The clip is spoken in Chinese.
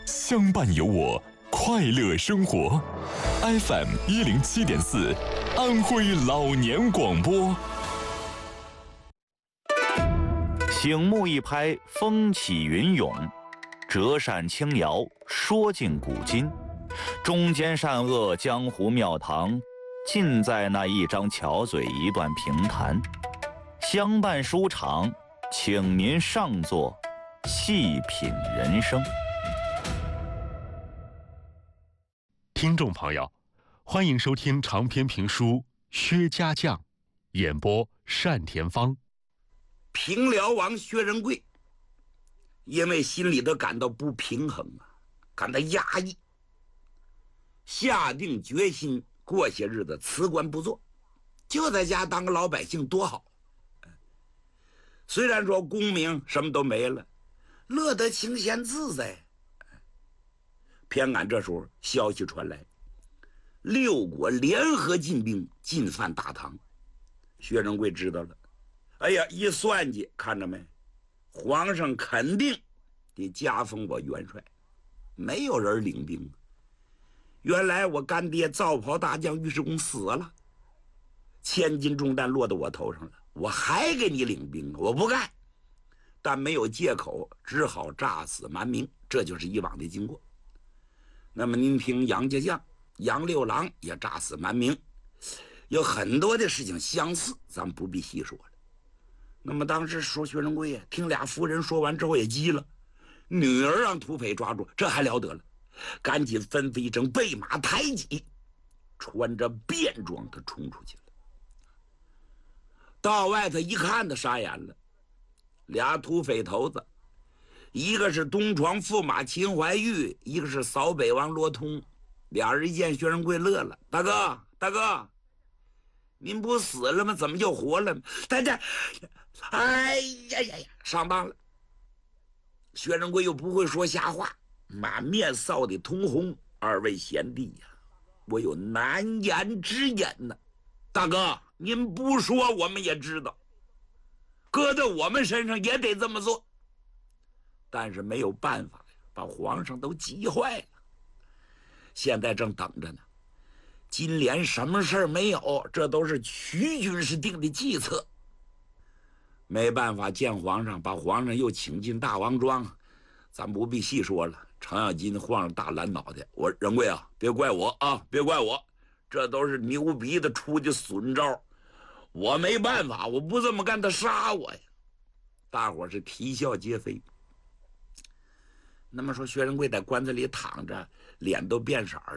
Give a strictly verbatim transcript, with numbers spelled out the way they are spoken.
相伴有我，快乐生活。F M 一零七点四，安徽老年广播。 醒目一拍，风起云涌；折扇轻摇，说尽古今。中间善恶，江湖庙堂，尽在那一张巧嘴，一段评弹。相伴书场，请您上座，细品人生。 听众朋友，欢迎收听长篇评书《薛家将》，演播单田芳。 平辽王薛仁贵因为心里头感到不平衡啊，感到压抑，下定决心过些日子辞官不做，就在家当个老百姓多好。虽然说功名什么都没了，乐得清闲自在。偏赶这时候消息传来，六国联合进兵进犯大唐。薛仁贵知道了，哎呀，一算计，看着没，皇上肯定得加封我元帅，没有人领兵。原来我干爹皂袍大将尉迟恭死了，千斤重担落到我头上了，我还给你领兵，我不干。但没有借口，只好诈死瞒名，这就是以往的经过。那么您听杨家将杨六郎也诈死瞒名，有很多的事情相似，咱们不必细说了。那么当时说薛仁贵呀，听俩夫人说完之后也急了，女儿让土匪抓住，这还了得了，赶紧吩咐一声备马抬戟，穿着便装他冲出去了。到外头一看，他傻眼了，俩土匪头子，一个是东床驸马秦怀玉，一个是扫北王罗通。俩人一见薛仁贵乐了，大哥大哥，您不死了吗？怎么就活了？大家，哎呀呀呀，上当了。薛仁贵又不会说瞎话，满面臊得通红。二位贤弟呀，我有难言之隐呢。大哥，您不说我们也知道，搁在我们身上也得这么做，但是没有办法，把皇上都急坏了。现在正等着呢，金莲什么事儿没有，这都是曲军师定的计策。没办法见皇上，把皇上又请进大王庄，咱不必细说了。程咬金晃着大蓝脑袋，我仁贵啊，别怪我啊，别怪我，这都是牛鼻子出的损招，我没办法，我不这么干他杀我呀。大伙是啼笑皆非。那么说薛仁贵在棺材里躺着，脸都变色儿。